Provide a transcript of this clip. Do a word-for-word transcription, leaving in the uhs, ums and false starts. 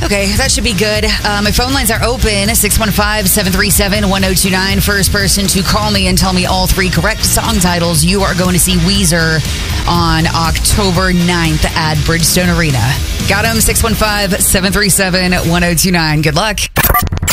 Okay, that should be good. Uh, my phone lines are open. six one five, seven three seven, one oh two nine. First person to call me and tell me all three correct song titles, you are going to see Weezer on October ninth at Bridgestone Arena. Got him, six one five, seven three seven, one oh two nine. Good luck.